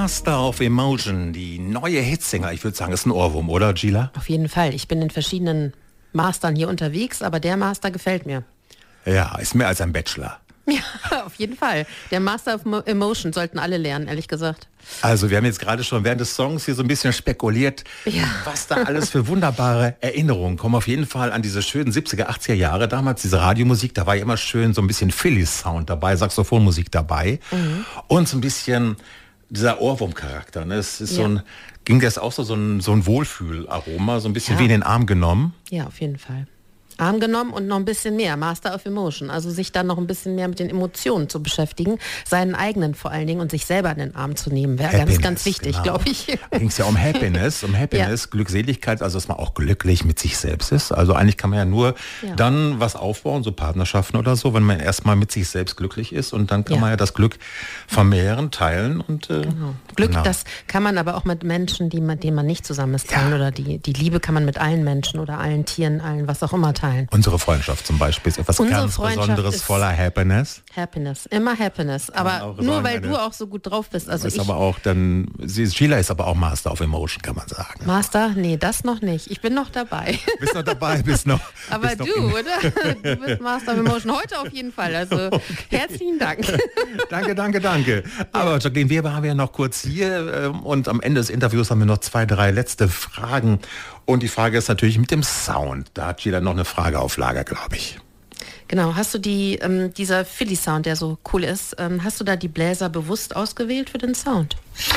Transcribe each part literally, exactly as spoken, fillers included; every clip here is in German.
Master of Emotion, die neue Hitsingle. Ich würde sagen, ist ein Ohrwurm, oder Gila? Auf jeden Fall. Ich bin in verschiedenen Mastern hier unterwegs, aber der Master gefällt mir. Ja, ist mehr als ein Bachelor. Ja, auf jeden Fall. Der Master of Emotion sollten alle lernen, ehrlich gesagt. Also wir haben jetzt gerade schon während des Songs hier so ein bisschen spekuliert, ja. was da alles für wunderbare Erinnerungen kommen. Auf jeden Fall an diese schönen siebziger, achtziger Jahre. Damals diese Radiomusik, da war ja immer schön so ein bisschen Philly-Sound dabei, Saxophonmusik dabei. Mhm. Und so ein bisschen dieser Ohrwurm-Charakter. Ne? Es ist ja. so ein, ging das auch so, so ein, so ein Wohlfühlaroma, so ein bisschen ja. wie in den Arm genommen. Ja, auf jeden Fall. Arm genommen und noch ein bisschen mehr, Master of Emotion, also sich dann noch ein bisschen mehr mit den Emotionen zu beschäftigen, seinen eigenen vor allen Dingen und sich selber in den Arm zu nehmen, wäre ganz, ganz wichtig, genau. glaube ich. Da ging es ja um Happiness, um Happiness, ja. Glückseligkeit, also dass man auch glücklich mit sich selbst ist. Also eigentlich kann man ja nur ja. dann was aufbauen, so Partnerschaften oder so, wenn man erstmal mit sich selbst glücklich ist und dann kann ja. man ja das Glück vermehren, teilen und äh, genau. Glück, genau. das kann man aber auch mit Menschen, die man, denen man nicht zusammen ist, teilen ja. oder die, die Liebe kann man mit allen Menschen oder allen Tieren, allen was auch immer teilen. Unsere Freundschaft zum Beispiel ist etwas Unsere ganz Besonderes, voller Happiness. Happiness, immer Happiness. Aber nur sagen, weil du auch so gut drauf bist. Also ist ich aber auch dann, sie, Sheila ist aber auch Master of Emotion, kann man sagen. Master? Nee, das noch nicht. Ich bin noch dabei. Bist noch dabei, bist noch. Aber bist du, noch oder? Du bist Master of Emotion. Heute auf jeden Fall. Also okay. herzlichen Dank. danke, danke, danke. Aber Jacqueline Weber haben wir noch kurz hier und am Ende des Interviews haben wir noch zwei, drei letzte Fragen. Und die Frage ist natürlich mit dem Sound. Da hat jeder noch eine Frage auf Lager, glaube ich. Genau, hast du die, ähm, dieser Philly-Sound, der so cool ist, ähm, hast du da die Bläser bewusst ausgewählt für den Sound?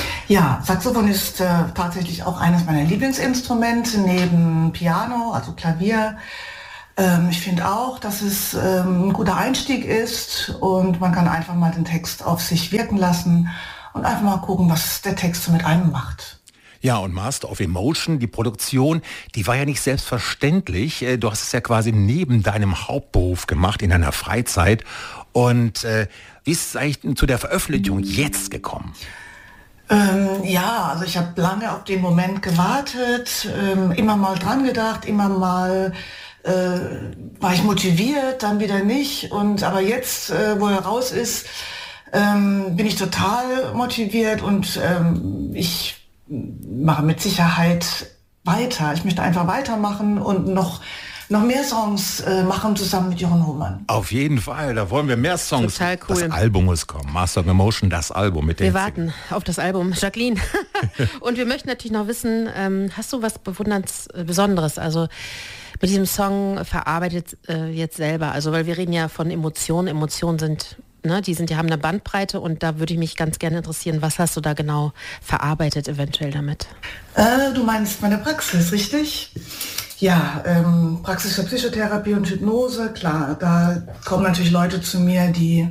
Ja, Saxophon ist äh, tatsächlich auch eines meiner Lieblingsinstrumente, neben Piano, also Klavier. Ähm, ich finde auch, dass es ähm, ein guter Einstieg ist und man kann einfach mal den Text auf sich wirken lassen und einfach mal gucken, was der Text so mit einem macht. Ja, und Master of Emotion, die Produktion, die war ja nicht selbstverständlich. Du hast es ja quasi neben deinem Hauptberuf gemacht, in deiner Freizeit. Und äh, wie ist es eigentlich zu der Veröffentlichung jetzt gekommen? Ähm, ja, also ich habe lange auf den Moment gewartet, ähm, immer mal dran gedacht, immer mal äh, war ich motiviert, dann wieder nicht. Und aber jetzt, äh, wo er raus ist, ähm, bin ich total motiviert und ähm, ich mache mit Sicherheit weiter. Ich möchte einfach weitermachen und noch, noch mehr Songs äh, machen zusammen mit Jochen Hohmann. Auf jeden Fall, da wollen wir mehr Songs. Total cool. Das Album muss kommen. Master of Emotion, das Album mit den Wir warten auf das Album, Jacqueline. Und wir möchten natürlich noch wissen, ähm, hast du was Bewunderns Besonderes, also mit diesem Song verarbeitet äh, jetzt selber? Also weil wir reden ja von Emotionen. Emotionen sind... Ne, die sind, die haben eine Bandbreite und da würde ich mich ganz gerne interessieren, was hast du da genau verarbeitet eventuell damit? Äh, du meinst meine Praxis, richtig? Ja, ähm, Praxis für Psychotherapie und Hypnose, klar, da kommen natürlich Leute zu mir, die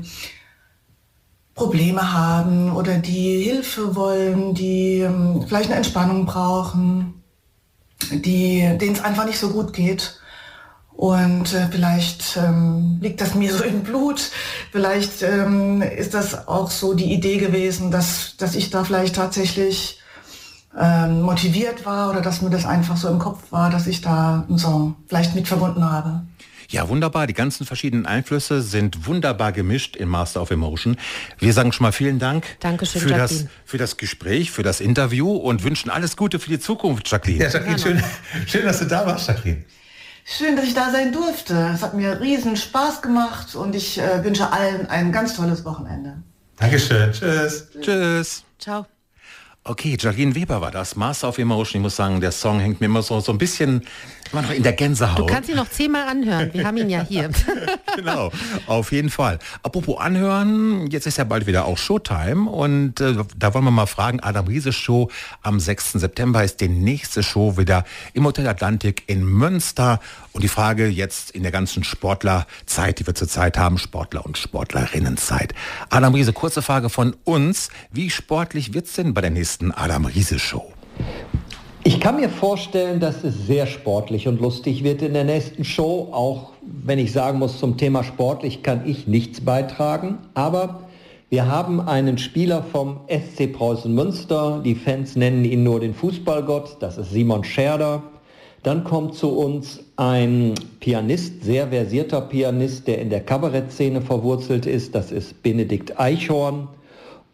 Probleme haben oder die Hilfe wollen, die ähm, vielleicht eine Entspannung brauchen, die, denen es einfach nicht so gut geht. Und äh, vielleicht ähm, liegt das mir so im Blut, vielleicht ähm, ist das auch so die Idee gewesen, dass, dass ich da vielleicht tatsächlich ähm, motiviert war oder dass mir das einfach so im Kopf war, dass ich da einen Song vielleicht mit verbunden habe. Ja, wunderbar. Die ganzen verschiedenen Einflüsse sind wunderbar gemischt in Master of Emotion. Wir sagen schon mal vielen Dank Dankeschön, für, das, Jacqueline. für das Gespräch, für das Interview und wünschen alles Gute für die Zukunft, Jacqueline. Ja, Jacqueline, schön, schön, dass du da warst, Jacqueline. Schön, dass ich da sein durfte. Es hat mir riesen Spaß gemacht und ich äh, wünsche allen ein ganz tolles Wochenende. Dankeschön. Tschüss. Tschüss. Ciao. Okay, Jacqueline Weber war das, Master of Emotion. Ich muss sagen, der Song hängt mir immer so, so ein bisschen immer noch in der Gänsehaut. Du kannst ihn noch zehnmal anhören, wir haben ihn ja hier. Genau, auf jeden Fall. Apropos anhören, jetzt ist ja bald wieder auch Showtime und äh, da wollen wir mal fragen, Adam Riese Show am sechsten September ist die nächste Show wieder im Hotel Atlantik in Münster. Und die Frage jetzt in der ganzen Sportlerzeit, die wir zurzeit haben, Sportler- und Sportlerinnenzeit. Adam Riese, kurze Frage von uns. Wie sportlich wird's denn bei der nächsten Adam Riese Show? Ich kann mir vorstellen, dass es sehr sportlich und lustig wird in der nächsten Show. Auch wenn ich sagen muss, zum Thema sportlich kann ich nichts beitragen. Aber wir haben einen Spieler vom S C Preußen Münster. Die Fans nennen ihn nur den Fußballgott. Das ist Simon Scherder. Dann kommt zu uns ein Pianist, sehr versierter Pianist, der in der Kabarettszene verwurzelt ist. Das ist Benedikt Eichhorn.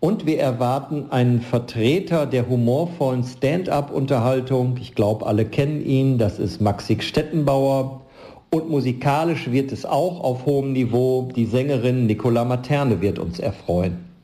Und wir erwarten einen Vertreter der humorvollen Stand-up-Unterhaltung. Ich glaube, alle kennen ihn. Das ist Maxi Stettenbauer. Und musikalisch wird es auch auf hohem Niveau. Die Sängerin Nicola Materne wird uns erfreuen.